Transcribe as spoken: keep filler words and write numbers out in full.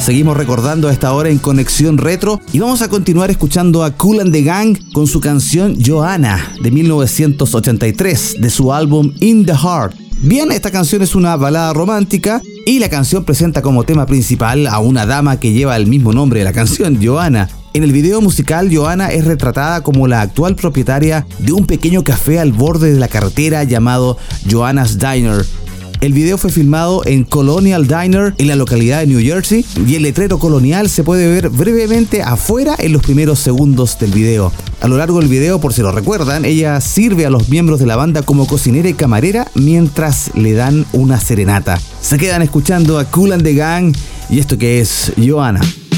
seguimos recordando a esta hora en Conexión Retro y vamos a continuar escuchando a Kool and the Gang con su canción Joanna de mil novecientos ochenta y tres de su álbum In the Heart. Bien, esta canción es una balada romántica y la canción presenta como tema principal a una dama que lleva el mismo nombre de la canción, Joanna. En el video musical, Joanna es retratada como la actual propietaria de un pequeño café al borde de la carretera llamado Joanna's Diner. El video fue filmado en Colonial Diner en la localidad de New Jersey y el letrero colonial se puede ver brevemente afuera en los primeros segundos del video. A lo largo del video, por si lo recuerdan, ella sirve a los miembros de la banda como cocinera y camarera mientras le dan una serenata. Se quedan escuchando a Kool and the Gang y esto que es Joanna.